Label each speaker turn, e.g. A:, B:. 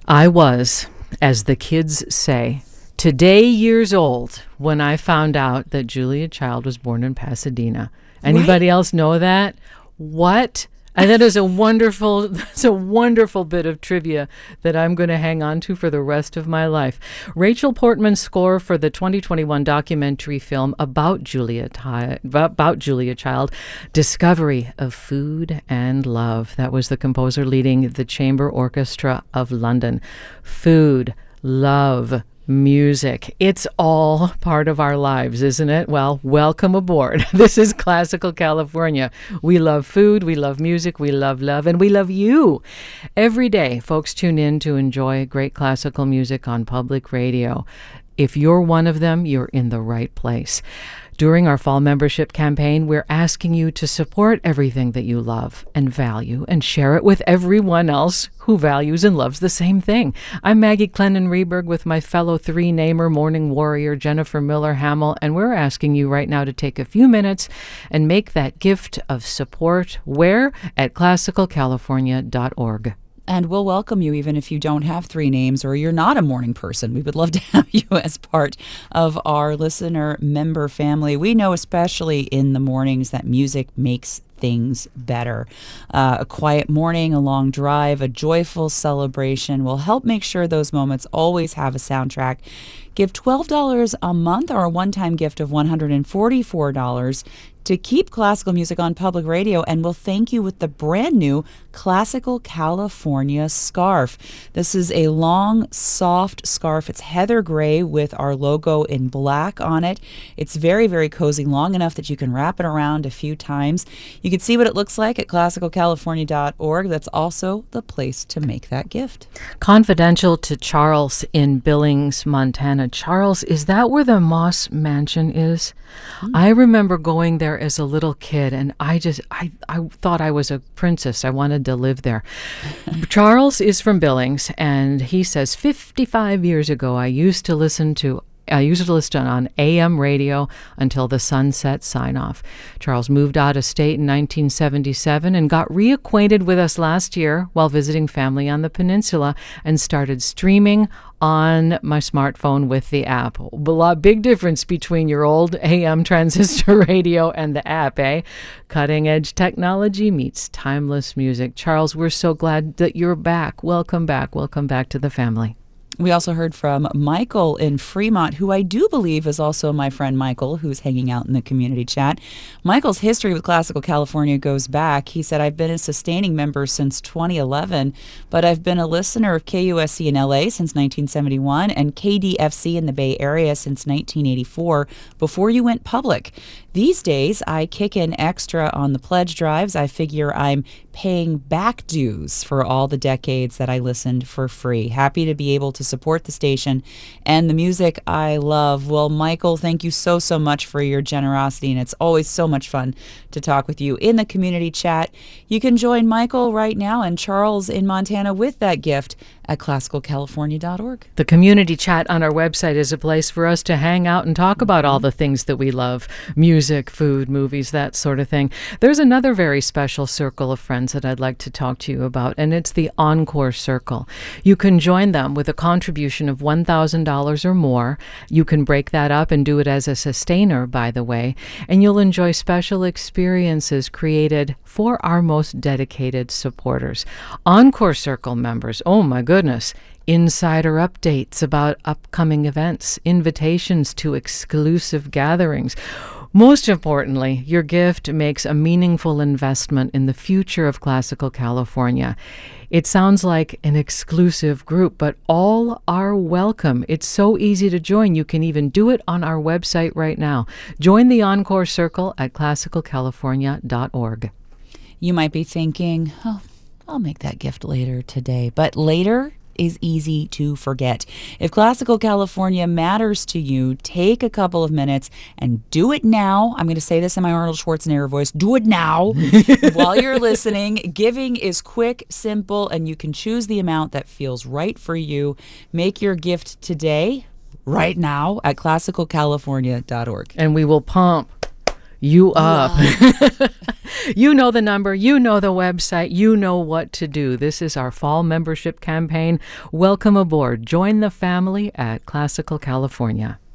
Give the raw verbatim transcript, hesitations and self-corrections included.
A: I was, as the kids say, today years old when I found out that Julia Child was born in Pasadena. Anybody right? else know that? What? And that is a wonderful, that's a wonderful bit of trivia that I'm going to hang on to for the rest of my life. Rachel Portman's score for the twenty twenty-one documentary film about Julia, about Julia Child, Discovery of Food and Love. That was the composer leading the Chamber Orchestra of London. Food, love, music. It's all part of our lives, isn't it? Well, welcome aboard. This is Classical California. We love food, we love music, we love love, and we love you. Every day, folks tune in to enjoy great classical music on public radio. If you're one of them, you're in the right place. During our fall membership campaign, we're asking you to support everything that you love and value and share it with everyone else who values and loves the same thing. I'm Maggie Clennon-Reberg with my fellow three-namer morning warrior, Jennifer Miller-Hamill, and we're asking you right now to take a few minutes and make that gift of support. Where? At classical california dot org.
B: And we'll welcome you even if you don't have three names or you're not a morning person. We would love to have you as part of our listener member family. We know especially in the mornings that music makes things better. Uh, a quiet morning, a long drive, a joyful celebration will help make sure those moments always have a soundtrack. Give twelve dollars a month or a one-time gift of one hundred forty-four dollars to keep classical music on public radio, and we'll thank you with the brand new Classical California scarf. This is a long, soft scarf. It's heather gray with our logo in black on it. It's very, very cozy, long enough that you can wrap it around a few times. You can see what it looks like at classical california dot org. That's also the place to make that gift.
A: Confidential to Charles in Billings, Montana. Charles, is that where the Moss Mansion is? Mm. I remember going there as a little kid, and I just, I, I thought I was a princess. I wanted to live there. Charles is from Billings, and he says, fifty-five years ago, I used to listen to I used to listen on A M radio until the sunset sign-off. Charles moved out of state in nineteen seventy-seven and got reacquainted with us last year while visiting family on the peninsula and started streaming on my smartphone with the app. A big difference between your old A M transistor radio and the app, eh? Cutting-edge technology meets timeless music. Charles, we're so glad that you're back. Welcome back. Welcome back to the family.
B: We also heard from Michael in Fremont, who I do believe is also my friend Michael, who's hanging out in the community chat. Michael's history with Classical California goes back. He said, I've been a sustaining member since twenty eleven, but I've been a listener of K U S C in L A since nineteen seventy-one and K D F C in the Bay Area since nineteen eighty-four, before you went public. These days, I kick in extra on the pledge drives. I figure I'm paying back dues for all the decades that I listened for free. Happy to be able to support the station and the music I love. Well, Michael, thank you so, so much for your generosity, and it's always so much fun to talk with you in the community chat. You can join Michael right now and Charles in Montana with that gift at classical california dot org.
A: The community chat on our website is a place for us to hang out and talk about all the things that we love. Music, food, movies, that sort of thing. There's another very special circle of friends that I'd like to talk to you about, and it's the Encore Circle. You can join them with a contribution of one thousand dollars or more. You can break that up and do it as a sustainer, by the way, and you'll enjoy special experiences created for our most dedicated supporters. Encore Circle members, oh my goodness. Goodness, insider updates about upcoming events, invitations to exclusive gatherings. Most importantly, your gift makes a meaningful investment in the future of Classical California. It sounds like an exclusive group, but all are welcome. It's so easy to join. You can even do it on our website right now. Join the Encore Circle at classical california dot org.
B: You might be thinking, oh, I'll make that gift later today. But later is easy to forget. If Classical California matters to you, take a couple of minutes and do it now. I'm going to say this in my Arnold Schwarzenegger voice. Do it now while you're listening. Giving is quick, simple, and you can choose the amount that feels right for you. Make your gift today, right now, at classical california dot org.
A: And we will pump you up. You know the number, you know the website, you know what to do. This is our fall membership campaign. Welcome aboard. Join the family at Classical California.